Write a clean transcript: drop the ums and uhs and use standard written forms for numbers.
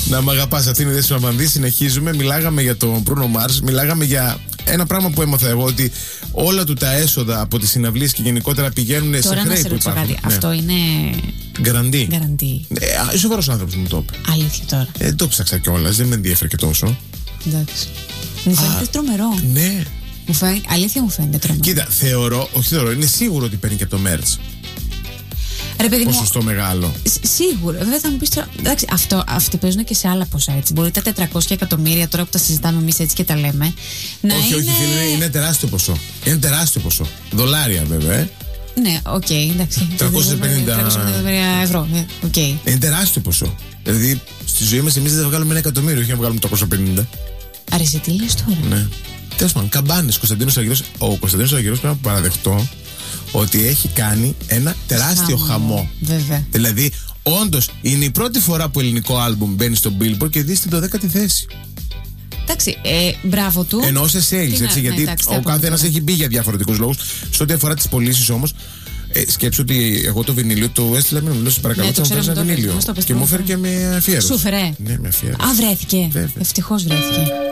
Να μ' αγαπάς, αυτή είναι η Δέσποινα Βανδύ. Συνεχίζουμε. Μιλάγαμε για τον Bruno Mars. Μιλάγαμε για ένα πράγμα που έμαθα εγώ, ότι όλα του τα έσοδα από τις συναυλίες και γενικότερα πηγαίνουν σε χρέη που υπάρχουν. Κάτι. Ναι. Αυτό είναι. Γκαραντί. Σοβαρός άνθρωπος μου το είπε. Αλήθεια τώρα. Το ψάξα κιόλας, δεν με ενδιαφέρει και τόσο. Εντάξει. Μου φαίνεται τρομερό. Ναι. Αλήθεια μου φαίνεται τρομερό. Κοίτα, θεωρώ, είναι σίγουρο ότι παίρνει και από το merch. Ρε παιδί μου, ποσοστό μεγάλο. Σίγουρα. Βέβαια θα μου πεις τώρα. Εντάξει, αυτοί παίζουν και σε άλλα ποσά έτσι. Μπορεί τα 400 εκατομμύρια τώρα που τα συζητάμε εμείς έτσι και τα λέμε. Όχι, είναι τεράστιο ποσό. Είναι τεράστιο ποσό. Δολάρια βέβαια. Ναι, οκ, εντάξει. 350 ευρώ. Ναι, okay. Είναι τεράστιο ποσό. Δηλαδή στη ζωή μας εμείς δεν θα βγάλουμε 1 εκατομμύριο, όχι να βγάλουμε 350. Αρέσει, τι λες τώρα. Ναι. Τέλος πάντων, καμπάνες. Ο Κωνσταντίνος Αργυρός πρέπει να παραδεχτώ ότι έχει κάνει ένα τεράστιο χαμό. Βέβαια. Δηλαδή, όντως είναι η πρώτη φορά που ελληνικό άλμπουμ μπαίνει στο Billboard και δει στην 12η θέση. Εντάξει, μπράβο του. Ενώ σε sales, έτσι, γιατί ο καθένας έχει μπει για διαφορετικούς λόγους. Σε ό,τι αφορά τις πωλήσεις όμως, σκέψου ότι εγώ το βινίλιο του έστειλα με μιλώσει παρακαλώ, θα μου φέρει ένα βινίλιο. Και μου έφερε και με αφιέρωση. Σου φέρε. Ναι, με αφιέρωση. Βρέθηκε. Ευτυχώς βρέθηκε.